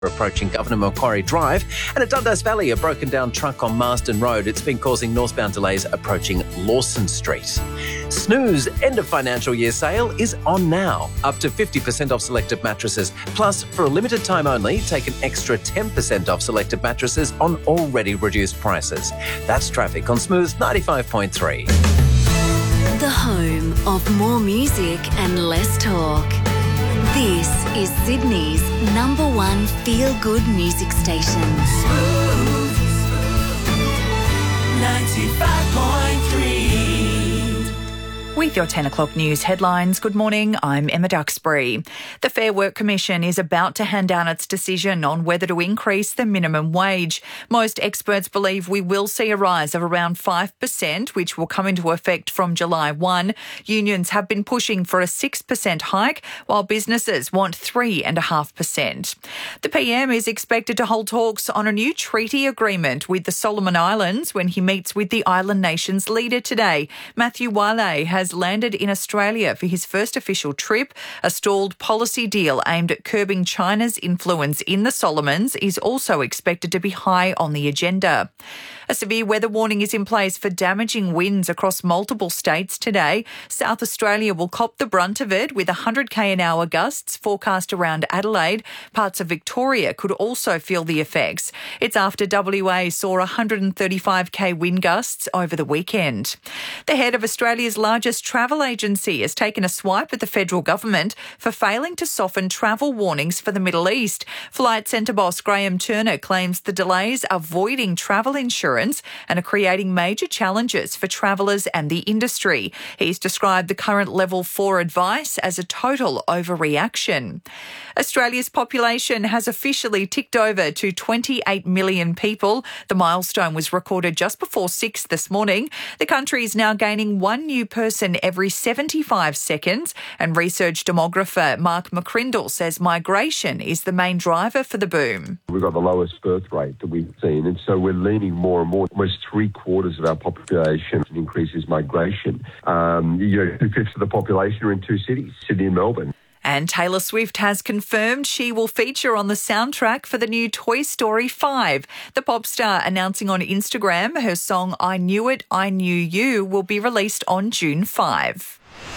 approaching Governor Macquarie Drive, and at Dundas Valley, a broken down truck on Marsden Road. It's been causing northbound delays approaching Lawson Street. Snooze end of financial year sale is on now. Up to 50% off selected mattresses. Plus, for a limited time only, take an extra 10% off selected mattresses on already reduced prices. That's traffic on Smooth 95.3. The home of more music and less talk. This is Sydney's number one feel-good music station. Smooth 95.3. With your 10 o'clock news headlines, good morning, I'm Emma Duxbury. The Fair Work Commission is about to hand down its decision on whether to increase the minimum wage. Most experts believe we will see a rise of around 5%, which will come into effect from July 1. Unions have been pushing for a 6% hike, while businesses want 3.5%. The PM is expected to hold talks on a new treaty agreement with the Solomon Islands when he meets with the island nation's leader today. Matthew Wale has landed in Australia for his first official trip. A stalled policy deal aimed at curbing China's influence in the Solomons is also expected to be high on the agenda. A severe weather warning is in place for damaging winds across multiple states today. South Australia will cop the brunt of it with 100k an hour gusts forecast around Adelaide. Parts of Victoria could also feel the effects. It's after WA saw 135k wind gusts over the weekend. The head of Australia's largest travel agency has taken a swipe at the federal government for failing to soften travel warnings for the Middle East. Flight Centre boss Graham Turner claims the delays are voiding travel insurance and are creating major challenges for travellers and the industry. He's described the current level 4 advice as a total overreaction. Australia's population has officially ticked over to 28 million people. The milestone was recorded just before 6 this morning. The country is now gaining one new person every 75 seconds, and research demographer Mark McCrindle says migration is the main driver for the boom. We've got the lowest birth rate that we've seen, and so we're leaning more and more. Almost 3/4 of our population increases migration. 2/5 of the population are in two cities, Sydney and Melbourne. And Taylor Swift has confirmed she will feature on the soundtrack for the new Toy Story 5. The pop star announcing on Instagram her song I Knew It, I Knew You will be released on June 5.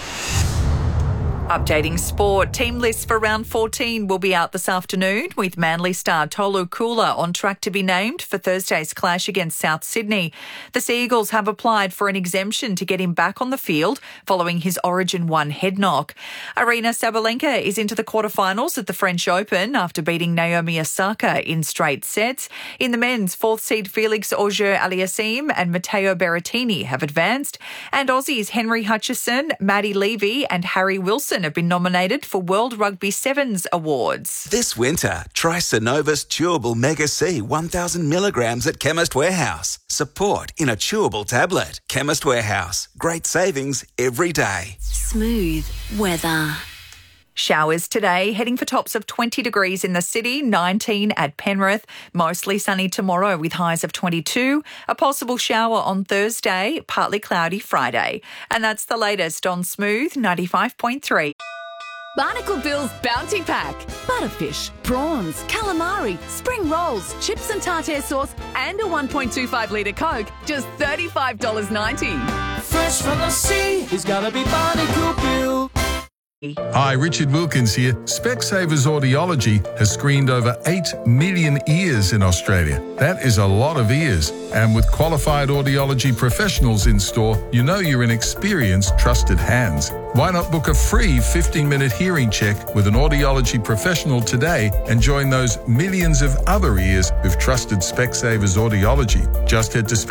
Updating sport, team lists for round 14 will be out this afternoon, with Manly star Tolu Kula on track to be named for Thursday's clash against South Sydney. The Sea Eagles have applied for an exemption to get him back on the field following his Origin 1 head knock. Aryna Sabalenka is into the quarterfinals at the French Open after beating Naomi Osaka in straight sets. In the men's, fourth seed Felix Auger-Aliassime and Matteo Berrettini have advanced, and Aussies Henry Hutchison, Maddie Levy and Harry Wilson have been nominated for World Rugby Sevens awards. This winter, try Synovus Chewable Mega C 1,000 milligrams at Chemist Warehouse. Support in a chewable tablet. Chemist Warehouse. Great savings every day. Smooth weather. Showers today, heading for tops of 20 degrees in the city, 19 at Penrith. Mostly sunny tomorrow with highs of 22. A possible shower on Thursday, partly cloudy Friday. And that's the latest on Smooth 95.3. Barnacle Bill's Bounty Pack. Butterfish, prawns, calamari, spring rolls, chips and tartare sauce, and a 1.25 litre Coke. Just $35.90. Fresh from the sea, it's gotta be Barnacle Bill. Hi, Richard Wilkins here. Specsavers Audiology has screened over 8 million ears in Australia. That is a lot of ears. And with qualified audiology professionals in store, you know you're in experienced, trusted hands. Why not book a free 15-minute hearing check with an audiology professional today and join those millions of other ears who've trusted Specsavers Audiology? Just head to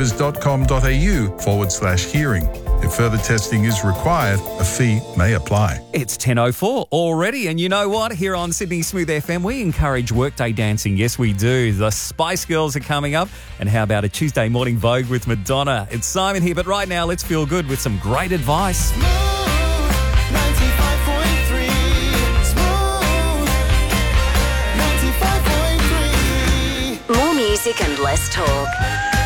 specsavers.com.au/hearing. If further testing is required, a fee may apply. It's 10:04 already, and you know what? Here on Sydney Smooth FM, we encourage workday dancing. Yes, we do. The Spice Girls are coming up, and how about a Tuesday morning Vogue with Madonna? It's Simon here, but right now, let's feel good with some great advice. Smooth 95.3. Smooth 95.3. More music and less talk.